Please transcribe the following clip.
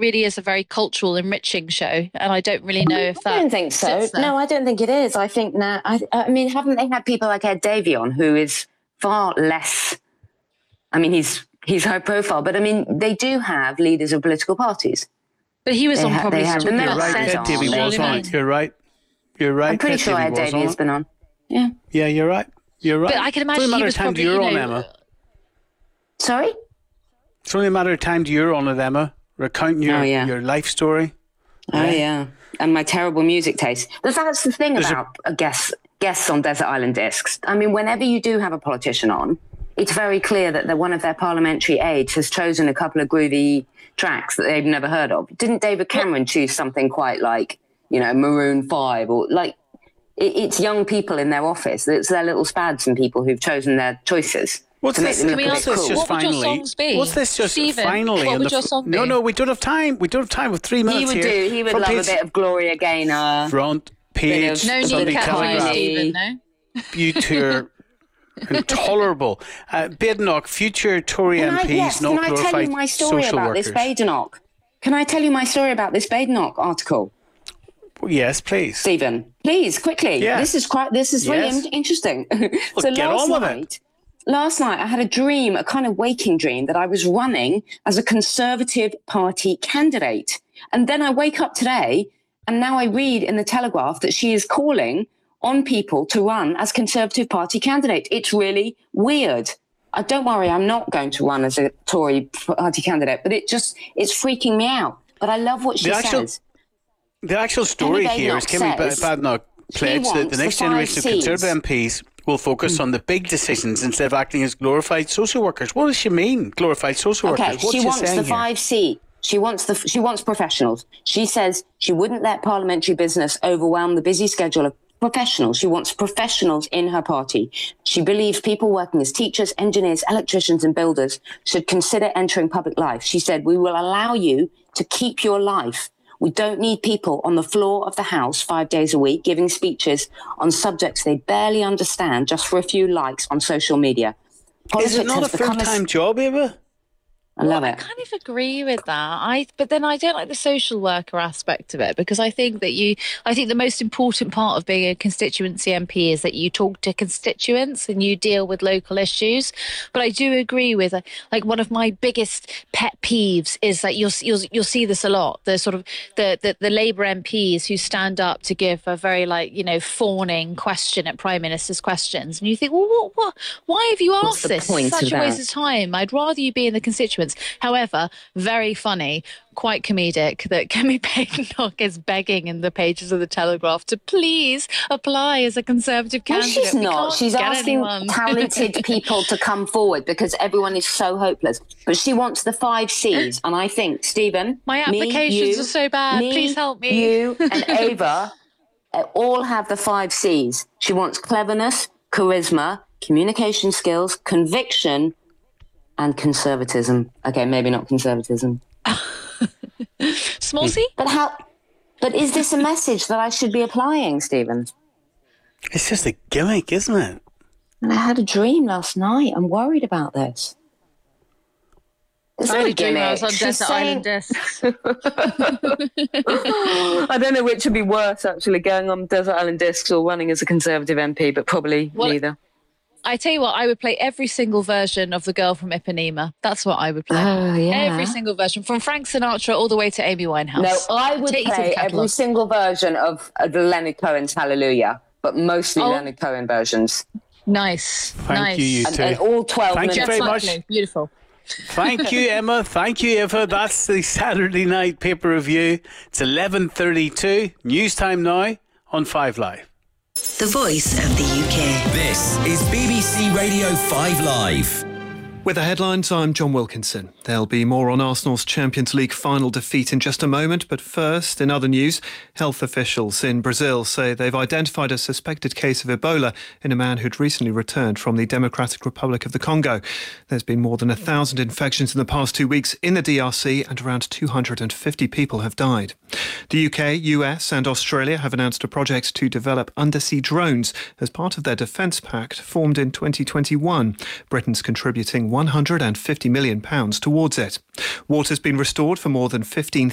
really is a very cultural, enriching show, and I don't really know if that. I don't think so. No, I don't think it is. I think now, I mean, haven't they had people like Ed Davey on, who is far less? I mean, he's high profile, but I mean, they do have leaders of political parties. But he was on probably. You're right. Ed Davey was on it. You're right. I'm pretty sure Ed Davey has been on. Yeah. Yeah, you're right. You're right. But I can imagine he was probably. You're on, Emma. Sorry? It's only a matter of time to you're on it, Emma. Recounting your life story. Oh, yeah. And my terrible music taste. That's the thing about guests on Desert Island Discs. I mean, whenever you do have a politician on, it's very clear that one of their parliamentary aides has chosen a couple of groovy tracks that they've never heard of. Didn't David Cameron choose something quite like, Maroon 5 or like... It's young people in their office. It's their little spads and people who've chosen their choices. What's this? What would your songs be? What's this just Stephen, finally? What would your song be? No, we don't have time. We don't have time with 3 minutes here. He would love a bit of Gloria Gaynor. Front page. No need to catch Stephen, no? Beauty. Intolerable. Badenoch, future Tory MPs not glorified social workers. Can I tell you my story about this Badenoch? Can I tell you my story about this Badenoch article? Yes, please. Stephen, please, quickly. Yeah. This is really interesting. So get on with it. Last night, I had a dream, a kind of waking dream, that I was running as a Conservative Party candidate. And then I wake up today, and now I read in the Telegraph that she is calling on people to run as Conservative Party candidate. It's really weird. Don't worry, I'm not going to run as a Tory Party candidate, but it's freaking me out. But I love what she says. The actual story here is Kemi Badenoch pledged that the next generation of Conservative MPs will focus on the big decisions instead of acting as glorified social workers. What does she mean, glorified social workers? What's she wants the 5 C. She wants professionals. She says she wouldn't let parliamentary business overwhelm the busy schedule of professionals. She wants professionals in her party. She believes people working as teachers, engineers, electricians and builders should consider entering public life. She said, we will allow you to keep your life. We don't need people on the floor of the House 5 days a week giving speeches on subjects they barely understand just for a few likes on social media. Is it not a full-time job, Eva? I love it. I kind of agree with that. But then I don't like the social worker aspect of it, because I think the most important part of being a constituency MP is that you talk to constituents and you deal with local issues. But I do agree with like one of my biggest pet peeves is that you'll see this a lot. The sort of the Labour MPs who stand up to give a very fawning question at Prime Minister's questions, and you think, well, what? Why have you asked this? It's such a waste of time. I'd rather you be in the constituents. However, very funny, quite comedic that Kemi Badenoch is begging in the pages of the Telegraph to please apply as a Conservative candidate. No, she's not. She's asking talented people to come forward because everyone is so hopeless. But she wants the 5 C's. And I think, Stephen, my applications are so bad. Please help me. You and Ava all have the 5 C's. She wants cleverness, charisma, communication skills, conviction, and conservatism. Okay, maybe not conservatism. Small C? But is this a message that I should be applying, Stephen? It's just a gimmick, isn't it? And I had a dream last night. I'm worried about this. It's not a gimmick. I was on Desert Island Discs. I don't know which would be worse, actually, going on Desert Island Discs or running as a Conservative MP, but probably neither. I tell you what, I would play every single version of The Girl from Ipanema. That's what I would play. Oh, yeah. Every single version, from Frank Sinatra all the way to Amy Winehouse. No, I would play every single version of the Leonard Cohen's Hallelujah, but mostly Leonard Cohen versions. Nice. Thank you, you two. And all 12 minutes. Thank you very much. Beautiful. Thank you, Emma. Thank you, Eva. That's the Saturday night paper review. It's 11:32. News time now on 5 Live. The voice of the UK. This is BBC Radio 5 Live. With the headlines, I'm John Wilkinson. There'll be more on Arsenal's Champions League final defeat in just a moment. But first, in other news, health officials in Brazil say they've identified a suspected case of Ebola in a man who'd recently returned from the Democratic Republic of the Congo. There's been more than 1,000 infections in the past 2 weeks in the DRC, and around 250 people have died. The UK, US and Australia have announced a project to develop undersea drones as part of their defence pact formed in 2021. Britain's contributing £150 million towards it. Water's been restored for more than 15,000